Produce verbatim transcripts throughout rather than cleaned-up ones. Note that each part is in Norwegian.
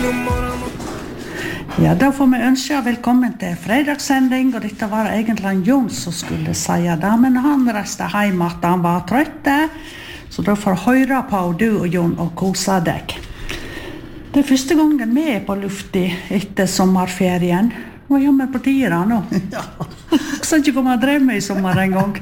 Ja, da får vi ønske velkommen til fredagssending, og dette var egentlig Jon som skulle si det, men han reiste hjem at han var trøtt, så da får høre på du og Jon og kose deg. Det er første gangen vi er på lufti etter sommerferien. Hva gjør vi på tida nå? Ja. Så ikke komme og drømme i sommer en gang.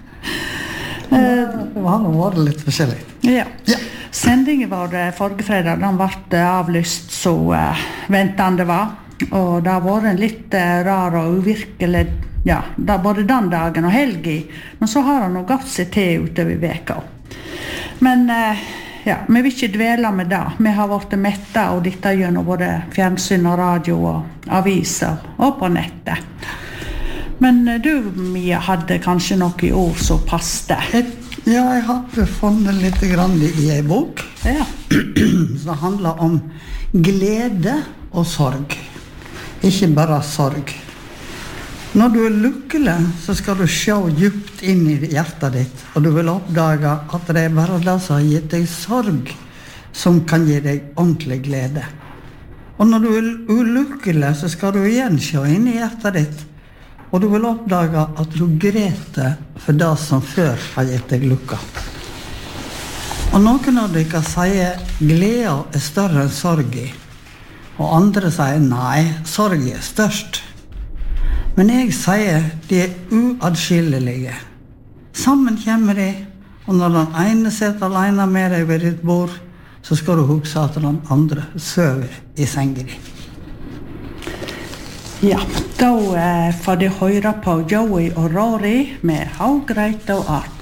Det var nå var det litt forskjellig. Ja. Ja. Sendingen var forrige fredag, den ble avlyst så uh, ventende var. Og det har vært en litt uh, rar og uvirkelig, ja, da, både den dagen og helgi. Men så har han nå gått seg til utover veka. Men uh, ja, vi vil ikke dvele med det. Vi har vært mette og dette gjennom både fjernsyn og radio og aviser og på nettet. Men uh, du, Mia, hadde kanskje noe i ord som passte. Ja, jeg hadde funnet litt grann i en bok Ja. som handler om glede og sorg. Ikke bare sorg. Når du er lykkelig, så skal du se djupt inn i hjertet ditt, og du vil oppdage at det er bare det som har gitt deg sorg, som kan gi deg ordentlig glede. Og når du er ulykkelig, så skal du igjen se inn i hjertet ditt, og du vil oppdage at du greter for det som før har gitt deg lykka. Og noen av dere sier glede er større enn sorg i, og andre sier nei, sorg er størst. Men jeg sier de er uadskillelige. Sammen kommer de, og når den ene sitter alene med deg ved ditt bord, så skal du huske at den andre søver i sengen din. Ja, da eh, får de høre på Joey og Rory med How Great Thou Art.